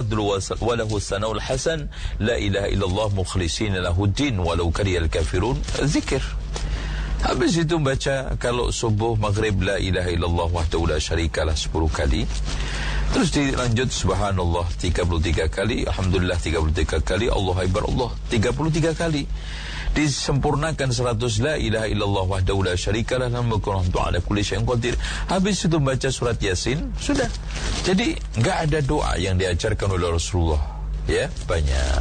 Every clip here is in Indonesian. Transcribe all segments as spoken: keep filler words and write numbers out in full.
walahu sanaul hasan, la ilaha illallah mukhlishina lahuddin walau karihal kafirun. Zikir. Habis itu baca kalau subuh, maghrib, la ilaha illallah wahdahu la syarikalah sepuluh kali. Terus dilanjut subhanallah tiga puluh tiga kali, alhamdulillah tiga puluh tiga kali, Allahu akbar Allah tiga puluh tiga kali. Disempurnakan seratus, la ilaha illallah wahdahu la syarikalah lahu mulku ala kulli syai'in qadir. Habis itu baca surat Yasin, sudah. Jadi enggak ada doa yang diajarkan oleh Rasulullah, ya, banyak.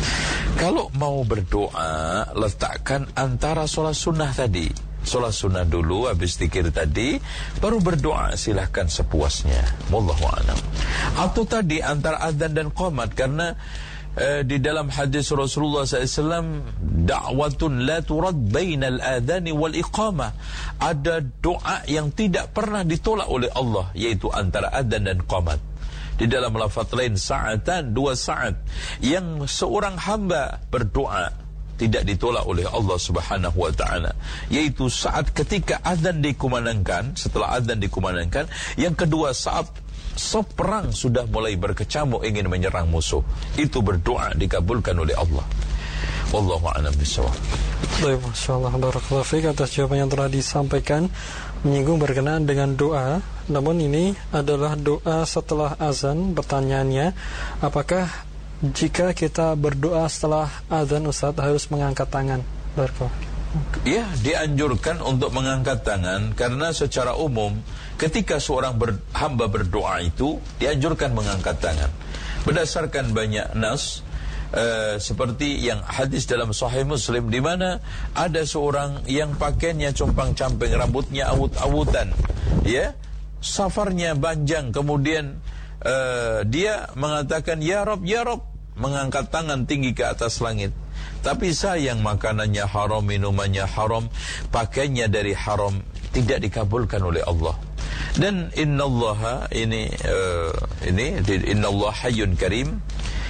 Kalau mau berdoa, letakkan antara sholat sunnah tadi. Sholat sunnah dulu, habis zikir tadi, baru berdoa, silahkan sepuasnya. Wallahu a'lam. Atau tadi antara adzan dan qomat, karena Uh, di dalam hadis Rasulullah sallallahu alaihi wasallam, da'watun la turad bainal adhani wal iqamah, ada doa yang tidak pernah ditolak oleh Allah, yaitu antara adzan dan qamat. Di dalam lafaz lain, sa'atan, dua saat yang seorang hamba berdoa tidak ditolak oleh Allah Subhanahu wa taala, yaitu saat ketika adzan dikumandangkan, setelah adzan dikumandangkan, yang kedua saat seperang sudah mulai berkecamuk ingin menyerang musuh, itu berdoa dikabulkan oleh Allah. Wallahu a'lam bishawab. Baik, masyaallah, barakallahu fiik atas jawaban yang telah disampaikan, menyinggung berkenaan dengan doa. Namun ini adalah doa setelah azan. Pertanyaannya, apakah jika kita berdoa setelah azan, Ustaz, harus mengangkat tangan? Barakallahu. Ya, dianjurkan untuk mengangkat tangan, karena secara umum ketika seorang ber, hamba berdoa itu dianjurkan mengangkat tangan. Berdasarkan banyak nas, uh, seperti yang hadis dalam Sahih Muslim, di mana ada seorang yang pakaiannya compang-camping, rambutnya awut-awutan, ya, safarnya panjang, kemudian uh, dia mengatakan ya Rob, ya Rob, mengangkat tangan tinggi ke atas langit. Tapi sayang, makanannya haram, minumannya haram, pakaiannya dari haram, tidak dikabulkan oleh Allah. Dan innallaha ini uh, ini innallaha hayyun karim,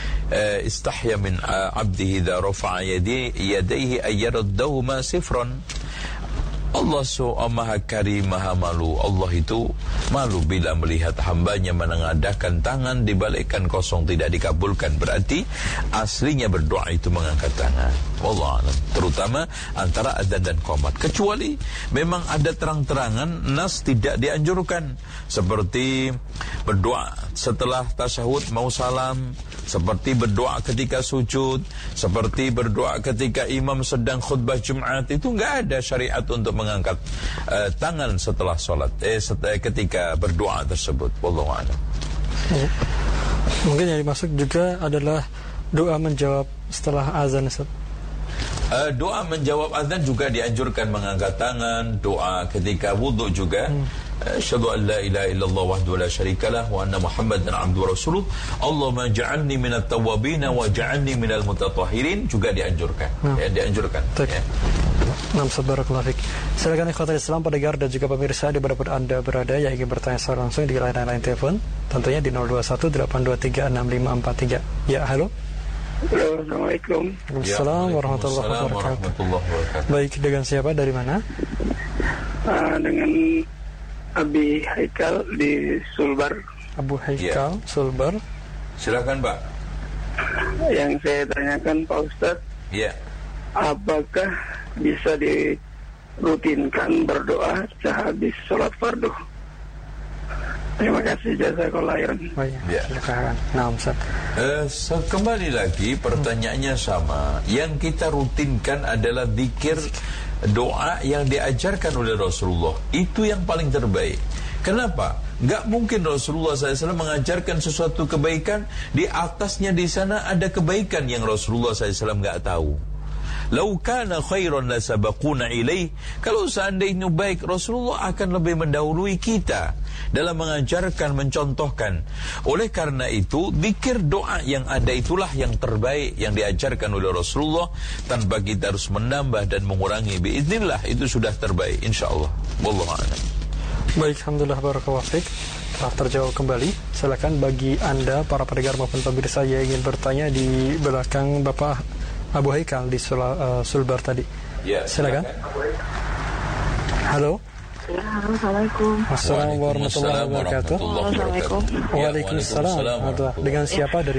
uh, istahya min uh, 'abdihi idza rafa'a yadi yadayhi ayyaradduhuma sifran. Allah Subhanahu Maha Karim, Maha Malu. Allah itu malu bila melihat hambanya menengadahkan tangan, dibalikkan kosong, tidak dikabulkan. Berarti aslinya berdoa itu mengangkat tangan. Wallahu a'lam. Terutama antara adzan dan qomat. Kecuali memang ada terang-terangan nas tidak dianjurkan, seperti berdoa setelah tasyahud mau salam, seperti berdoa ketika sujud, seperti berdoa ketika imam sedang khutbah Jumat. Itu enggak ada syariat untuk mengangkat uh, tangan setelah solat, eh setelah, ketika berdoa tersebut. Wallahu a'lam. Ya. Mungkin yang dimaksud juga adalah doa menjawab setelah azan, Ustaz. Uh, doa menjawab azan juga dianjurkan mengangkat tangan. Doa ketika wudu juga, asyhadu an la ilaha illallah wahdahu la syarikalah wa anna muhammadan abduhu wa rasuluh, Allahumma ja'alni minat tawwabin wa ja'alni minal mutatahhirin, juga dianjurkan. Hmm. Ya, dianjurkan. Ya. Nam barakallahu fiik. Silakan ikhwatul Islam, pendengar dan juga pemirsa dimanapun Anda berada yang ingin bertanya secara langsung di line-line telepon, tentunya di nol dua satu delapan dua tiga enam lima empat tiga. Ya, halo. Halo, assalamualaikum. Waalaikumsalam warahmatullahi wabarakatuh. Baik, dengan siapa, dari mana? Uh, dengan Abi Haikal di Sulbar. Abu Haikal, ya. Sulbar. Silakan, Pak. Yang saya tanyakan, Pak Ustadz, ya, apakah bisa dirutinkan berdoa sehabis sholat fardu? Terima kasih, jazakallahu khairan. Oh ya, silakan. Nah, Ustaz. Uh, so, kembali lagi pertanyaannya sama. Yang kita rutinkan adalah zikir, doa yang diajarkan oleh Rasulullah. Itu yang paling terbaik. Kenapa? Gak mungkin Rasulullah shallallahu alaihi wasallam mengajarkan sesuatu kebaikan, di atasnya di sana ada kebaikan yang Rasulullah shallallahu alaihi wasallam gak tahu. Lau kana khairan la sabaquna ilaih. Kalau seandainya baik, Rasulullah akan lebih mendahului kita dalam mengajarkan, mencontohkan. Oleh karena itu, zikir doa yang ada itulah yang terbaik yang diajarkan oleh Rasulullah, tanpa kita harus menambah dan mengurangi. Biiznillah, itu sudah terbaik, insyaallah. Wallahu a'lam. Baik, alhamdulillah, barakallahu fiik. Telah terjawab kembali. Silakan bagi Anda para pendengar maupun pemirsa yang ingin bertanya di belakang Bapak Abu Haikal di Sul, uh, Sulbar tadi. Ya, silakan. Halo. Ya, halo, assalamualaikum. Assalamualaikum warahmatullahi wabarakatuh. Assalamualaikum. Waalaikumsalam. Dengan siapa dari